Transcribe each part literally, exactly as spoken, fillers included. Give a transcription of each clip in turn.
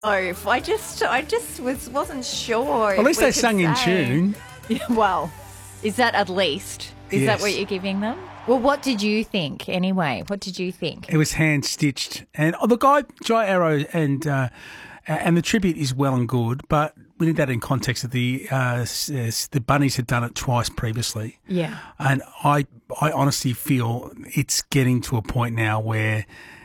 Oh, I just, I just was wasn't sure. At least if we they could sang in say. tune. Yeah, well, is that at least? Is Yes. that what you're giving them? Well, what did you think anyway? What did you think? It was hand stitched, and oh, the guy Jai Arrow and uh, and the tribute is well and good, but we need that in context that the uh, s- s- the Bunnies had done it twice previously. Yeah. And I I honestly feel it's getting to a point now where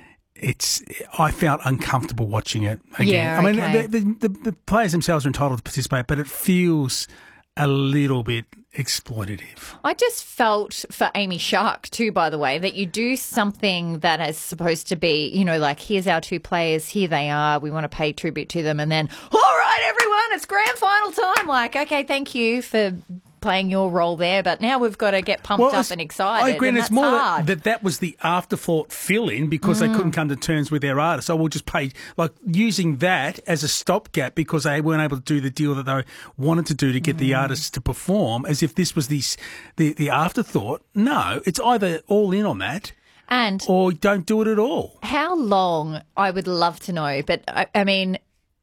it's I felt uncomfortable watching it again. Yeah, I mean, okay. the, the, the, the players themselves are entitled to participate, but it feels a little bit exploitative. I just felt for Amy Shark too, by the way, that you do something that is supposed to be, you know, like here's our two players, here they are, we want to pay tribute to them, and then, all right, everyone, it's grand final time. Like, okay, thank you for playing your role there, but now we've got to get pumped Well, up it's- and excited. I agree, and and it's that's more that, hard. that that was the afterthought fill-in because they couldn't come to terms with their artist. So we'll just pay, like using that as a stopgap because they weren't able to do the deal that they wanted to do to get the artists to perform, as if this was the, s- the, the afterthought. No, it's either all in on that And or don't do it at all. how long, I would love to know, but I, I mean,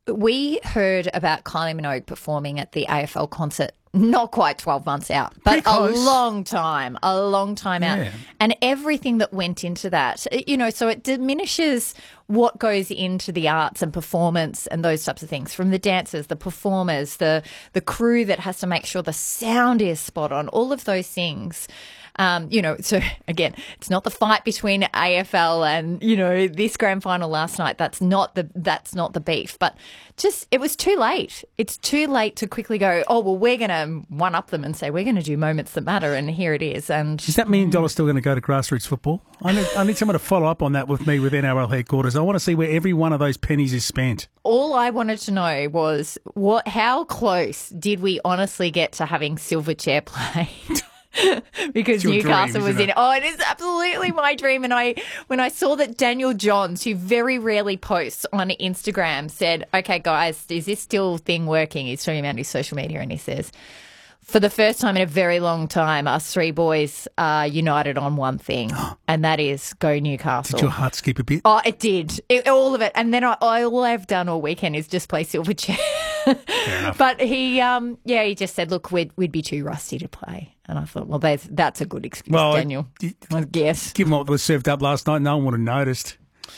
we heard about Kylie Minogue performing at the A F L concert not quite twelve months out, but Pretty a close. long time, a long time out. Yeah. And everything that went into that, you know, so it diminishes what goes into the arts and performance and those types of things, from the dancers, the performers, the the crew that has to make sure the sound is spot on, all of those things. Um, you know, so again, it's not the fight between A F L and, you know, this grand final last night. That's not the that's not the beef. But just it was too late. It's too late to quickly go, oh, well, we're going to one up them and say we're going to do moments that matter. And here it is. And Is that million dollars still going to go to grassroots football? I need, I need someone to follow up on that with me with N R L headquarters. I want to see where every one of those pennies is spent. all I wanted to know was what, how close did we honestly get to having Silverchair played? Because It's your Newcastle dream, was isn't in. Oh, it is absolutely my dream. And I, when I saw that Daniel Johns, who very rarely posts on Instagram, said, "Okay, guys, is this still thing working?" He's talking about his social media, and he says, "For the first time in a very long time, us three boys are united on one thing, and that is go Newcastle." Did your heart skip a bit? Oh, it did. It, all of it. And then I, I, all I've done all weekend is just play Silverchair. enough. But he, um, yeah, he just said, look, we'd, we'd be too rusty to play. And I thought, well, that's, that's a good excuse, Well, Daniel. it- I guess. Given what was served up last night, no one would have noticed.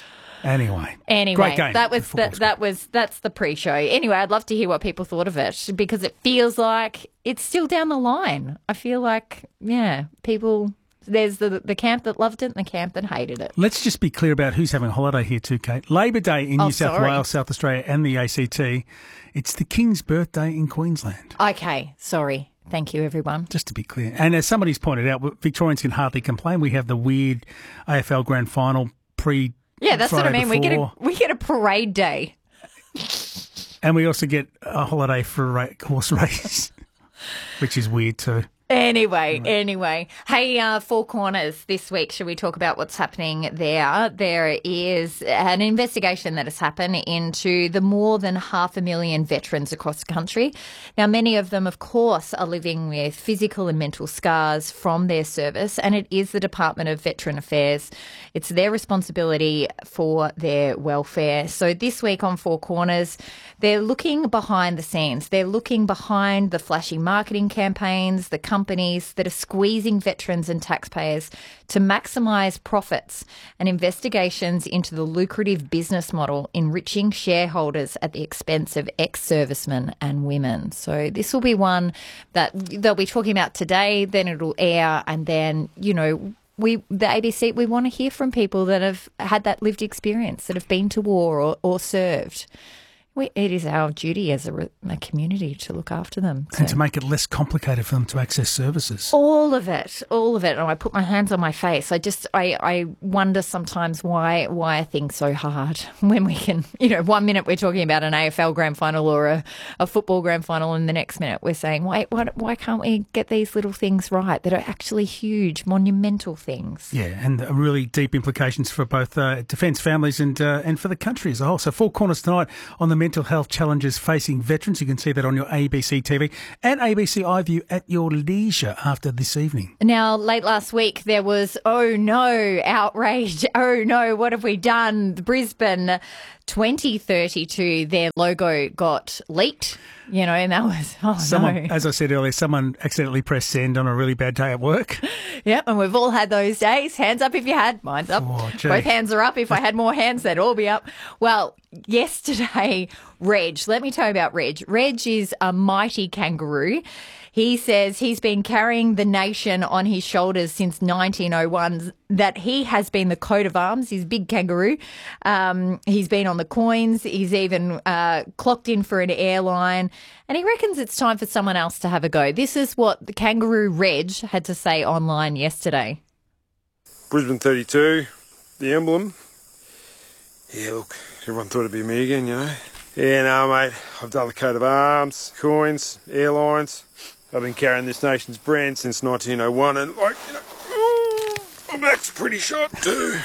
Anyway, Anyway, great game. that was The the, football's that was that's the pre-show. Anyway, I'd love to hear what people thought of it because it feels like it's still down the line. I feel like, yeah, people. There's the the camp that loved it and the camp that hated it. Let's just be clear about who's having a holiday here too, Kate. Labor Day in Oh, New South sorry. Wales, South Australia and the A C T. It's the King's birthday in Queensland, Okay, sorry. Thank you, everyone. just to be clear. And as somebody's pointed out, Victorians can hardly complain. We have the weird A F L Grand Final pre Yeah, that's what I Friday mean. We get a before, we get a parade day. and we also get a holiday for a ra- horse race, which is weird too. Anyway, anyway. Hey, uh, Four Corners this week, should we talk about what's happening there? There is an investigation that has happened into the more than half a million veterans across the country. Now, many of them, of course, are living with physical and mental scars from their service, and it is the Department of Veteran Affairs. It's their responsibility for their welfare. So this week on Four Corners, they're looking behind the scenes. They're looking behind the flashy marketing campaigns, the companies that are squeezing veterans and taxpayers to maximise profits, and investigations into the lucrative business model enriching shareholders at the expense of ex-servicemen and women. So this will be one that they'll be talking about today, then it'll air, and then, you know, we, the A B C, we want to hear from people that have had that lived experience, that have been to war or, or served. We, it is our duty as a, re- a community to look after them. And So- to make it less complicated for them to access services. all of it, all of it. And I put my hands on my face. I just, I, I wonder sometimes why, why are things so hard when we can, you know, one minute we're talking about an A F L grand final or a, a football grand final, and the next minute we're saying, wait, why, why can't we get these little things right that are actually huge, monumental things? Yeah, and really deep implications for both uh, defence families and uh, and for the country as a whole. So Four Corners tonight on the mental health challenges facing veterans. You can see that on your A B C T V and A B C iView at your leisure after this evening. Now, late last week, there was, oh no, outrage. Oh no, what have we done? The Brisbane twenty thirty-two, their logo got leaked, you know, and that was, oh someone, no. As I said earlier, someone accidentally pressed send on a really bad day at work. Yep, and we've all had those days. Hands up if you had. Mine's up. Oh, gee. Both hands are up. If I had more hands, they'd all be up. Well, yesterday, Reg, let me tell you about Reg. Reg is a mighty kangaroo. He says he's been carrying the nation on his shoulders since nineteen oh one, that he has been the coat of arms. He's a big kangaroo. Um, he's been on the coins. He's even uh, clocked in for an airline. And he reckons it's time for someone else to have a go. This is what the kangaroo Reg had to say online yesterday. Brisbane thirty-two, the emblem. Yeah, look, everyone thought it'd be me again, you know. Yeah, no, mate, I've done the coat of arms, coins, airlines. I've been carrying this nation's brand since nineteen oh one, and, like, you know, my back's pretty shot too.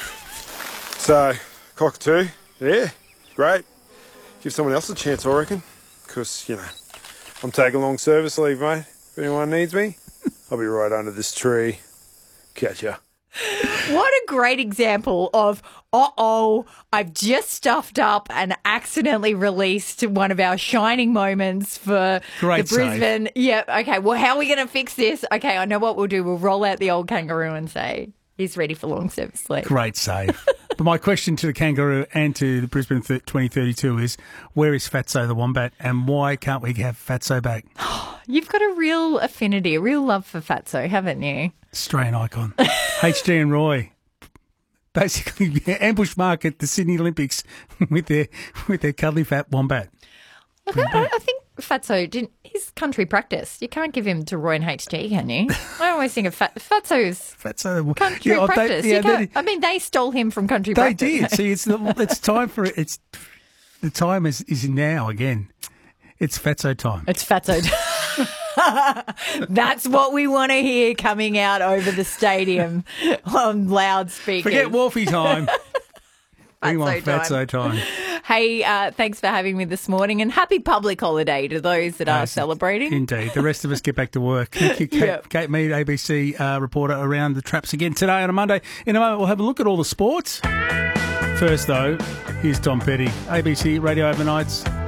So, cockatoo, yeah, great. Give someone else a chance, I reckon. Because, you know, I'm taking long service leave, mate. If anyone needs me, I'll be right under this tree. Catch ya. What a great example of, uh-oh, I've just stuffed up and accidentally released one of our shining moments for Great the Brisbane. save. Yeah, okay, well, how are we going to fix this? Okay, I know what we'll do. We'll roll out the old kangaroo and say, he's ready for long service leave. Great save. But my question to the kangaroo and to the Brisbane twenty thirty-two is, where is Fatso the Wombat, and why can't we have Fatso back? You've got a real affinity, a real love for Fatso, haven't you? Australian icon. H G and Roy basically ambush market the Sydney Olympics with their with their cuddly fat wombat. Look, I, I think Fatso didn't. He's country practice. You can't give him to Roy and H G, can you? I always think of Fat, Fatso's Fatso country yeah, practice. They, yeah, You can't- they, I mean, they stole him from country they practice. did. See, it's the, it's time for it. It's the time is is now again. It's Fatso time. It's Fatso. That's what we want to hear coming out over the stadium on loudspeakers. Forget Wolfie time. We want Fatso Fatso time. Hey, uh, thanks for having me this morning, and happy public holiday to those that are Yes, celebrating. Indeed. The rest of us get back to work. Thank you, Kate, Yep. Kate Mead, A B C uh, reporter, around the traps again today on a Monday. In a moment, we'll have a look at all the sports. First, though, here's Tom Petty, A B C Radio Overnights.